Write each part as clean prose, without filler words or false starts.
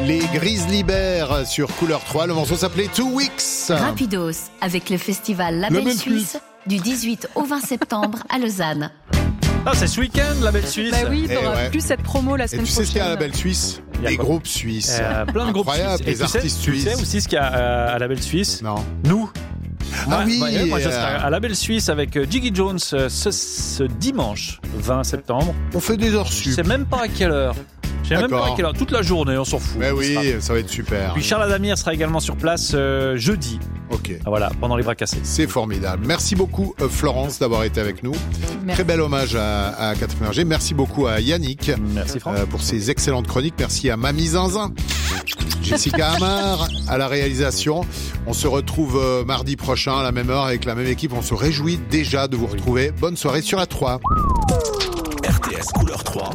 Les Grizzly Bears sur Couleur 3. Le morceau s'appelait 2 Weeks. Rapidos, avec le festival Label Suisse, du 18 au 20 septembre à Lausanne. Ah, c'est ce week-end, Label Suisse. Bah oui, t'auras plus cette promo la semaine prochaine. Et tu sais ce qu'il y a à Label Suisse? Les groupes suisses. Plein de groupes suisses. Des artistes suisses. Tu sais aussi ce qu'il y a à Label Suisse? Non. Nous. Ah oui. Moi, je serai à Label Suisse avec Jiggy Jones ce dimanche 20 septembre. On fait des heures sup. Je sais même pas à quelle heure. Toute la journée, on s'en fout. Mais oui, ça va être super. Puis Charles Adamir sera également sur place jeudi. Ok. Voilà, pendant les bras cassés. C'est formidable. Merci beaucoup Florence d'avoir été avec nous. Merci. Très bel hommage à Catherine Berger. Merci beaucoup à Yannick. Merci Franck. Pour ses excellentes chroniques. Merci à Mamie Zinzin. Jessica Amar à la réalisation. On se retrouve mardi prochain à la même heure avec la même équipe. On se réjouit déjà de vous retrouver. Bonne soirée sur la 3. RTS Couleur 3.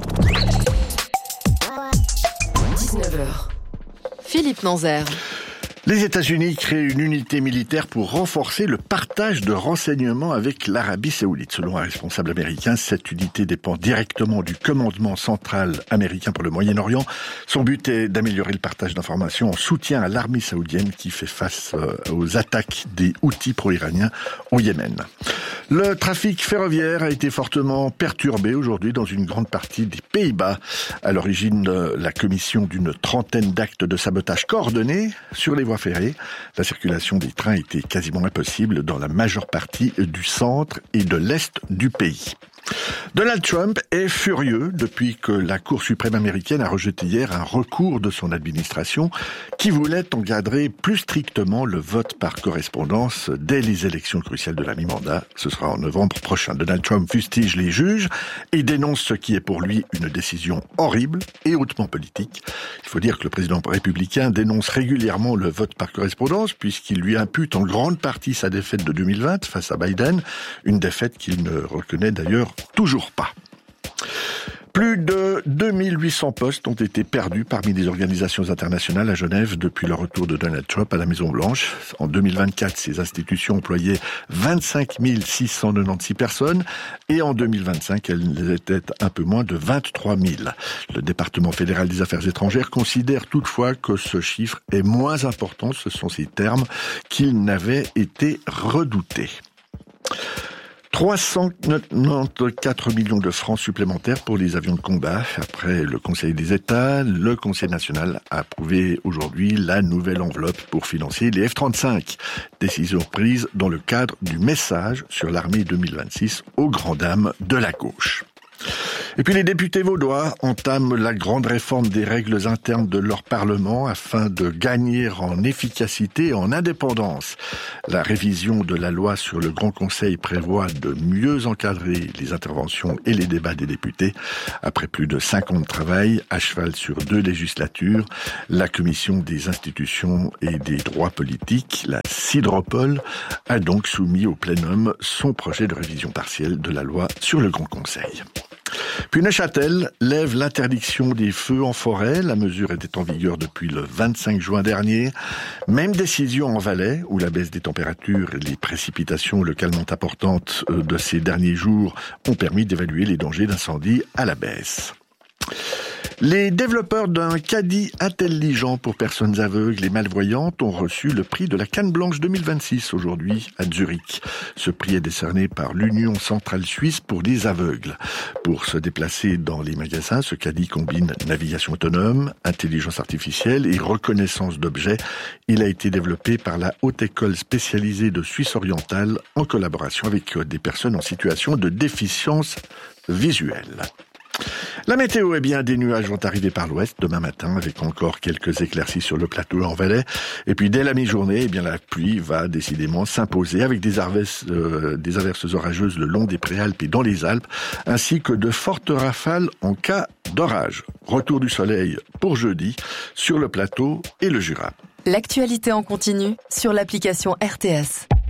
19h. Philippe Nanzer. Les États-Unis créent une unité militaire pour renforcer le partage de renseignements avec l'Arabie Saoudite. Selon un responsable américain, cette unité dépend directement du commandement central américain pour le Moyen-Orient. Son but est d'améliorer le partage d'informations en soutien à l'armée saoudienne qui fait face aux attaques des Houthis pro-iraniens au Yémen. Le trafic ferroviaire a été fortement perturbé aujourd'hui dans une grande partie des Pays-Bas. À l'origine de la commission d'une trentaine d'actes de sabotage coordonnés sur les voies ferrées. La circulation des trains était quasiment impossible dans la majeure partie du centre et de l'est du pays. Donald Trump est furieux depuis que la Cour suprême américaine a rejeté hier un recours de son administration qui voulait encadrer plus strictement le vote par correspondance dès les élections cruciales de la mi-mandat. Ce sera en novembre prochain. Donald Trump fustige les juges et dénonce ce qui est pour lui une décision horrible et hautement politique. Il faut dire que le président républicain dénonce régulièrement le vote par correspondance puisqu'il lui impute en grande partie sa défaite de 2020 face à Biden, une défaite qu'il ne reconnaît d'ailleurs toujours pas. Plus de 2800 postes ont été perdus parmi les organisations internationales à Genève depuis le retour de Donald Trump à la Maison-Blanche. En 2024, ces institutions employaient 25 696 personnes et en 2025, elles étaient un peu moins de 23 000. Le département fédéral des affaires étrangères considère toutefois que ce chiffre est moins important, ce sont ces termes, qu'il n'avait été redouté. 394 millions de francs supplémentaires pour les avions de combat. Après le Conseil des États, le Conseil national a approuvé aujourd'hui la nouvelle enveloppe pour financer les F-35. Décision prise dans le cadre du message sur l'armée 2026 aux grandes dames de la gauche. Et puis les députés vaudois entament la grande réforme des règles internes de leur Parlement afin de gagner en efficacité et en indépendance. La révision de la loi sur le Grand Conseil prévoit de mieux encadrer les interventions et les débats des députés. Après plus de 5 ans de travail, à cheval sur 2 législatures, la Commission des institutions et des droits politiques, la CIDROPOL, a donc soumis au plénum son projet de révision partielle de la loi sur le Grand Conseil. Puis Neuchâtel lève l'interdiction des feux en forêt. La mesure était en vigueur depuis le 25 juin dernier. Même décision en Valais, où la baisse des températures et les précipitations localement importantes de ces derniers jours ont permis d'évaluer les dangers d'incendie à la baisse. Les développeurs d'un caddie intelligent pour personnes aveugles et malvoyantes ont reçu le prix de la Canne Blanche 2026 aujourd'hui à Zurich. Ce prix est décerné par l'Union centrale suisse pour les aveugles. Pour se déplacer dans les magasins, ce caddie combine navigation autonome, intelligence artificielle et reconnaissance d'objets. Il a été développé par la Haute École spécialisée de Suisse orientale en collaboration avec des personnes en situation de déficience visuelle. La météo, des nuages vont arriver par l'ouest demain matin avec encore quelques éclaircies sur le plateau en Valais. Et puis dès la mi-journée, la pluie va décidément s'imposer avec des averses orageuses le long des Préalpes et dans les Alpes, ainsi que de fortes rafales en cas d'orage. Retour du soleil pour jeudi sur le plateau et le Jura. L'actualité en continu sur l'application RTS.